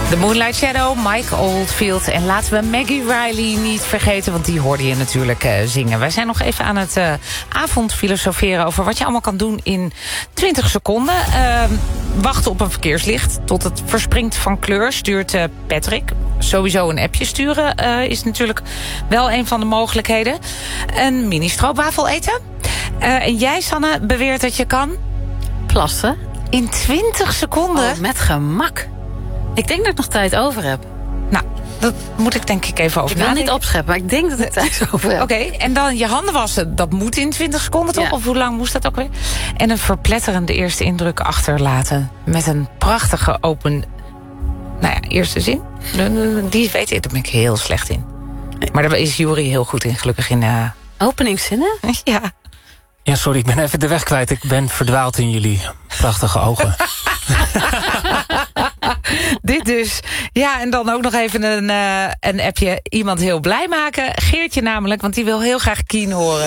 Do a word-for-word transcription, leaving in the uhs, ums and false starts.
The Moonlight Shadow, Mike Oldfield. En laten we Maggie Riley niet vergeten, want die hoorde je natuurlijk uh, zingen. Wij zijn nog even aan het uh, avondfilosoferen over wat je allemaal kan doen in twintig seconden. Uh, wachten op een verkeerslicht tot het verspringt van kleur, stuurt uh, Patrick. Sowieso een appje sturen uh, is natuurlijk wel een van de mogelijkheden. Een mini-stroopwafel eten. Uh, en jij, Sanne, beweert dat je kan... Plassen. In twintig seconden? Oh, met gemak. Ik denk dat ik nog tijd over heb. Nou, dat moet ik denk ik even over Ik wil nadenken. niet opscheppen, maar ik denk dat ik tijd over heb. Oké, okay, en dan je handen wassen, dat moet in twintig seconden toch? Ja. Of hoe lang moest dat ook weer? En een verpletterende eerste indruk achterlaten. Met een prachtige open... Nou ja, eerste zin. Die weet ik, daar ben ik heel slecht in. Maar daar is Juri heel goed in, gelukkig in... Uh... Openingszinnen? Ja. Ja, sorry, ik ben even de weg kwijt. Ik ben verdwaald in jullie prachtige ogen. Dit dus. Ja, en dan ook nog even een, uh, een appje. Iemand heel blij maken. Geertje namelijk, want die wil heel graag Keen horen.